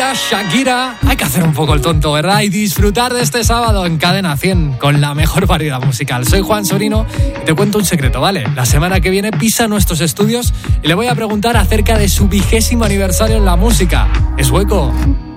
Shakira. Hay que hacer un poco el tonto, ¿verdad? Y disfrutar de este sábado en Cadena 100 con la mejor variedad musical. Soy Juan Sorino y te cuento un secreto, ¿vale? La semana que viene pisa nuestros estudios y le voy a preguntar acerca de su 20º aniversario en la música. ¿Es hueco?